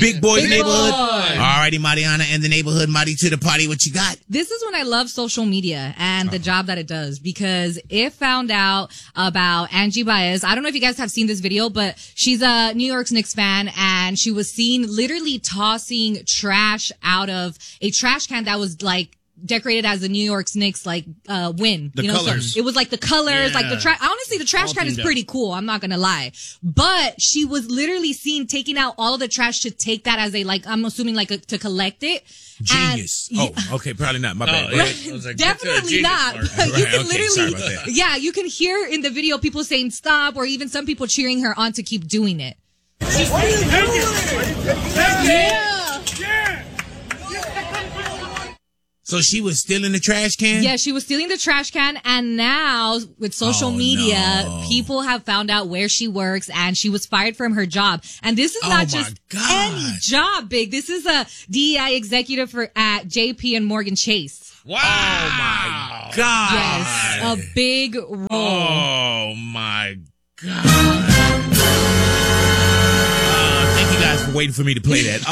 Big Boys Big Neighborhood. Boy. All righty, Mariana and the neighborhood. Mari to the party. What you got? This is when I love social media and the job that it does, because it found out about Angie Baez. I don't know if you guys have seen this video, but she's a New York Knicks fan, and she was seen literally tossing trash out of a trash can that was like decorated as the New York Knicks win. The colors. So it was like the colors, like the trash. Honestly, the trash can is pretty cool. I'm not gonna lie, but she was literally seen taking out all of the trash to take that as I'm assuming to collect it. Genius. Okay, probably not. My bad. Definitely not. You can literally, you can hear in the video people saying stop, or even some people cheering her on to keep doing it. So she was still in the trash can? Yeah, she was stealing the trash can, and now with social media, people have found out where she works, and she was fired from her job. And this is not just any job, Big. This is a DEI executive at JP and Morgan Chase. Wow. Oh, my God. Yes, a big role. Oh, my God. Thank you guys for waiting for me to play that.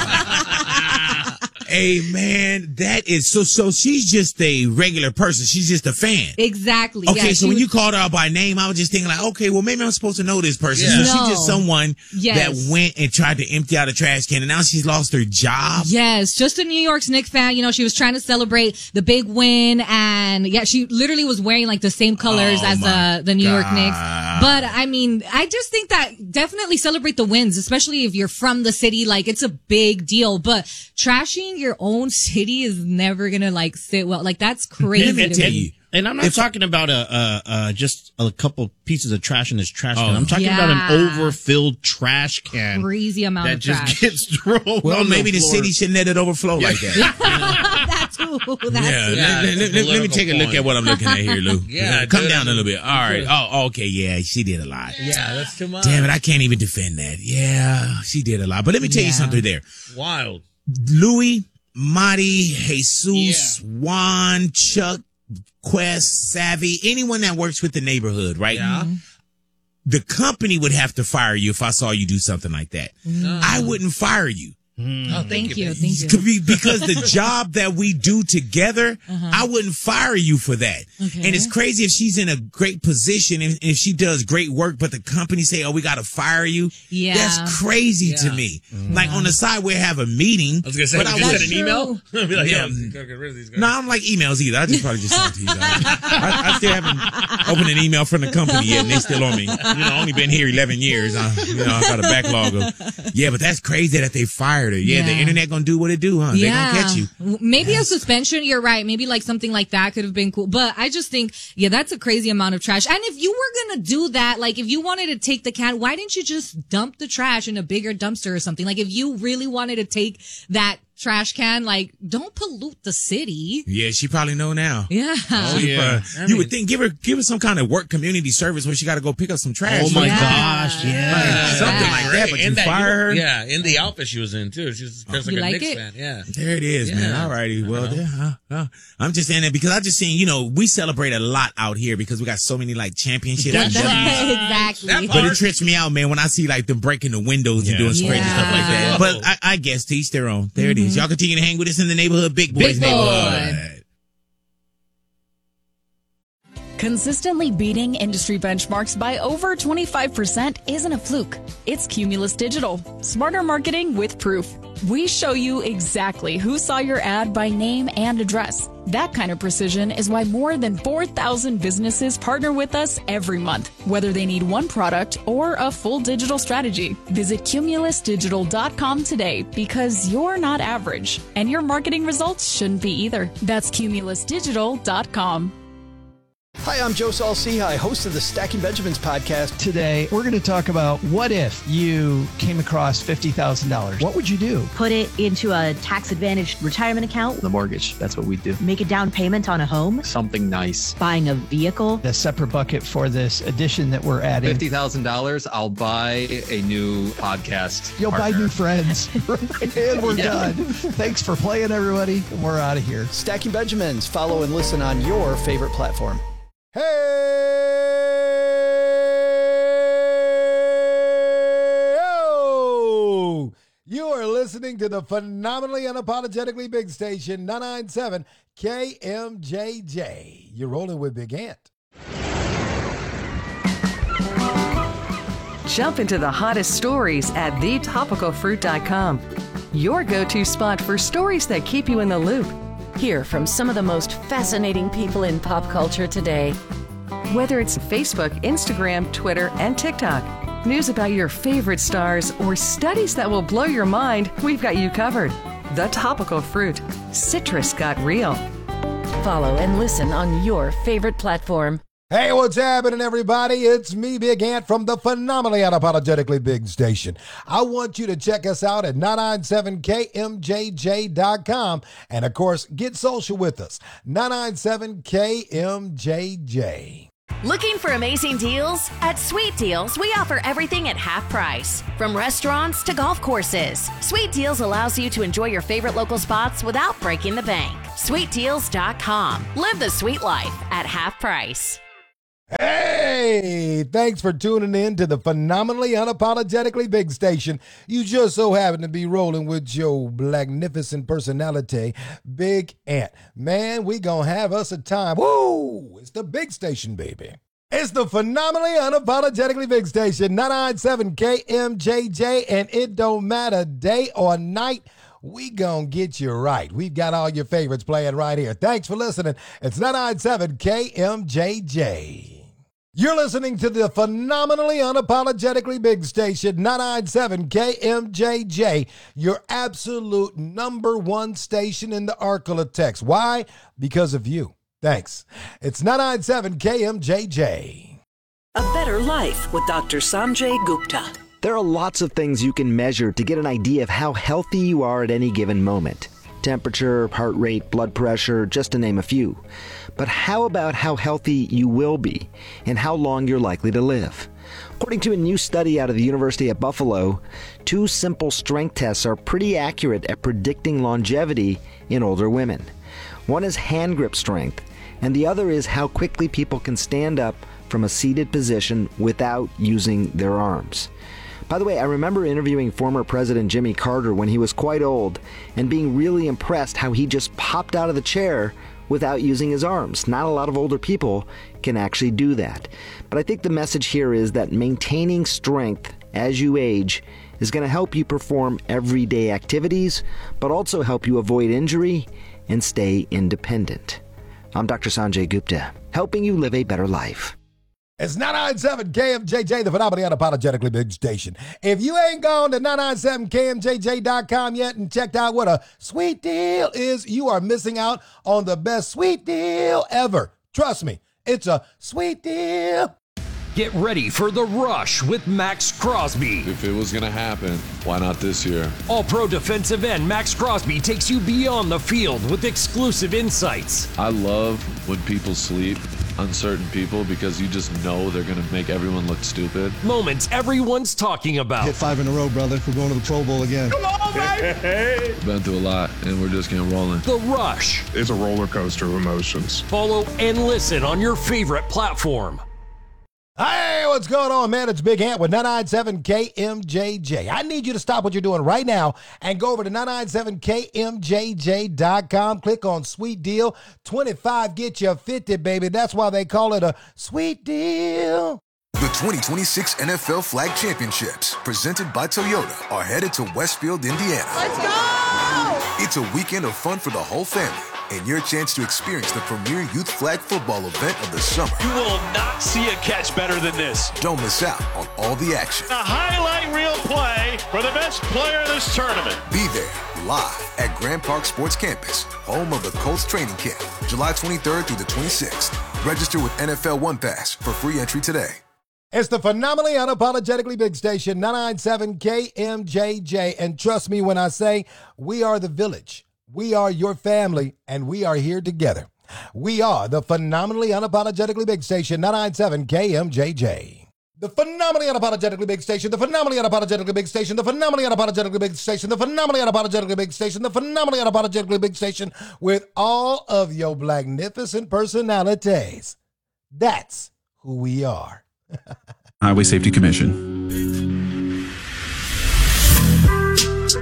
Hey, man, that is so she's just a regular person. She's just a fan. Exactly. Okay, so when you called her out by name, I was just thinking okay, well, maybe I'm supposed to know this person. Yeah. So she's just someone that went and tried to empty out a trash can, and now she's lost her job. Yes, just a New York Knicks fan. She was trying to celebrate the big win, and she literally was wearing the same colors as the New York Knicks. But I mean, I just think that definitely celebrate the wins, especially if you're from the city. It's a big deal. But trashing your own city is never gonna sit well. That's crazy. Let me tell you. And I'm not talking about just a couple pieces of trash in this trash can. I'm talking about an overfilled trash can. Crazy amount of trash. That just gets thrown. Well, maybe the city shouldn't let it overflow like that. That too. Let me take a look at what I'm looking at here, Lou. Come down a little bit. All right. Oh, okay. Yeah, she did a lot. Yeah, that's too much. Damn it, I can't even defend that. Yeah, she did a lot. But let me tell you something there. Wild. Louis, Marty, Jesus, Juan, Chuck, Quest, Savvy, anyone that works with the neighborhood, right? Yeah. The company would have to fire you if I saw you do something like that. I wouldn't fire you. Oh, thank you. Because the job that we do together, I wouldn't fire you for that. Okay. And it's crazy if she's in a great position and if she does great work, but the company say, we got to fire you. Yeah. That's crazy to me. On the side, we have a meeting. I was going to say, but send an email? I'd be like, gotta get rid of these guys. No, I don't like emails either. I just probably just send it to you guys. I still haven't opened an email from the company yet, and they still on me. Only been here 11 years. I've got a backlog of, but that's crazy that they fired her. Yeah, the internet gonna do what it do, huh? Yeah. They gonna catch you. Maybe a suspension, you're right. Maybe something like that could have been cool. But I just think, that's a crazy amount of trash. And if you were gonna do that, if you wanted to take the can, why didn't you just dump the trash in a bigger dumpster or something? If you really wanted to take that trash can, don't pollute the city. Yeah, she probably know now. Yeah. Oh, yeah. You would think, give her some kind of work community service where she got to go pick up some trash. Oh my gosh, something like that. But you fire her. Yeah, in the outfit she was in too. She was dressed like a Knicks fan. Yeah. There it is, man. All righty. Well, I'm just saying that because I just seen, we celebrate a lot out here because we got so many championships. Exactly. But it trips me out, man, when I see them breaking the windows and doing crazy stuff like that. But I guess to each their own. There it is. Y'all continue to hang with us in the neighborhood, Big Boys Neighborhood. Consistently beating industry benchmarks by over 25% isn't a fluke. It's Cumulus Digital. Smarter marketing with proof. We show you exactly who saw your ad by name and address. That kind of precision is why more than 4,000 businesses partner with us every month, whether they need one product or a full digital strategy. Visit cumulusdigital.com today because you're not average, and your marketing results shouldn't be either. That's cumulusdigital.com. Hi, I'm Joe Saul-Sehy, host of the Stacking Benjamins podcast. Today, we're going to talk about what if you came across $50,000? What would you do? Put it into a tax-advantaged retirement account. The mortgage, that's what we do. Make a down payment on a home. Something nice. Buying a vehicle. A separate bucket for this addition that we're adding. $50,000, I'll buy a new podcast You'll partner. buy new friends. And we're done. Thanks for playing, everybody. We're out of here. Stacking Benjamins. Follow and listen on your favorite platform. Hey, oh, You are listening to the phenomenally unapologetically big station, 997 KMJJ. You're rolling with Big Ant. Jump into the hottest stories at thetopicalfruit.com. Your go-to spot for stories that keep you in the loop. Hear from some of the most fascinating people in pop culture today. Whether it's Facebook, Instagram, Twitter, and TikTok, news about your favorite stars, or studies that will blow your mind, we've got you covered. The Topical Fruit. Citrus got real. Follow and listen on your favorite platform. Hey, what's happening, everybody? It's me, Big Ant, from the phenomenally unapologetically big station. I want you to check us out at 997KMJJ.com. And, of course, get social with us. 997KMJJ. Looking for amazing deals? At Sweet Deals, we offer everything at half price. From restaurants to golf courses, Sweet Deals allows you to enjoy your favorite local spots without breaking the bank. SweetDeals.com. Live the sweet life at half price. Hey, thanks for tuning in to the phenomenally unapologetically big station. You just so happen to be rolling with your magnificent personality, Big Ant. Man, we gonna have us a time. Woo! It's the big station, baby. It's the phenomenally unapologetically big station, 997 KMJJ, and it don't matter day or night. We gonna get you right. We've got all your favorites playing right here. Thanks for listening. It's 997 KMJJ. You're listening to the phenomenally unapologetically big station, 997 KMJJ, your absolute number one station in the Arklatex. Why? Because of you. Thanks. It's 997 KMJJ. A Better Life with Dr. Sanjay Gupta. There are lots of things you can measure to get an idea of how healthy you are at any given moment. Temperature, heart rate, blood pressure, just to name a few. But how about how healthy you will be and how long you're likely to live? According to a new study out of the University at Buffalo, 2 simple strength tests are pretty accurate at predicting longevity in older women. One is hand grip strength, and the other is how quickly people can stand up from a seated position without using their arms. By the way, I remember interviewing former President Jimmy Carter when he was quite old and being really impressed how he just popped out of the chair without using his arms. Not a lot of older people can actually do that. But I think the message here is that maintaining strength as you age is going to help you perform everyday activities, but also help you avoid injury and stay independent. I'm Dr. Sanjay Gupta, helping you live a better life. It's 997 KMJJ, the phenomenally unapologetically big station. If you ain't gone to 997KMJJ.com yet and checked out what a sweet deal is, you are missing out on the best sweet deal ever. Trust me, it's a sweet deal. Get ready for The Rush with Max Crosby. If it was going to happen, why not this year? All-pro defensive end Max Crosby takes you beyond the field with exclusive insights. I love when people sleep, uncertain people, because you just know they're going to make everyone look stupid. Moments everyone's talking about. Hit 5 in a row, brother. We're going to the Pro Bowl again. Come on, baby! Been through a lot, and we're just getting rolling. The Rush. It's a roller coaster of emotions. Follow and listen on your favorite platform. Hey, what's going on, man? It's Big Ant with 997 KMJJ. I need you to stop what you're doing right now and go over to 997KMJJ.com. Click on Sweet Deal. 25 get you 50, baby. That's why they call it a sweet deal. The 2026 NFL Flag Championships, presented by Toyota, are headed to Westfield, Indiana. Let's go! It's a weekend of fun for the whole family and your chance to experience the premier youth flag football event of the summer. You will not see a catch better than this. Don't miss out on all the action. A highlight reel play for the best player of this tournament. Be there live at Grand Park Sports Campus, home of the Colts training camp, July 23rd through the 26th. Register with NFL One Pass for free entry today. It's the phenomenally unapologetically big station, 997 KMJJ. And trust me when I say we are the village. We are your family, and we are here together. We are the phenomenally unapologetically big station, 997 KMJJ. The phenomenally unapologetically big station, the phenomenally unapologetically big station, the phenomenally unapologetically big station, the phenomenally unapologetically big station, the phenomenally unapologetically big station with all of your magnificent personalities. That's who we are. Highway Safety Commission.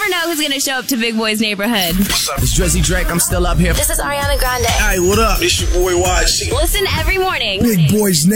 never know who's going to show up to Big Boy's neighborhood. It's Drizzy Drake. I'm still up here. This is Ariana Grande. Hey, what up? It's your boy YG. Listen every morning. Big Boy's neighborhood.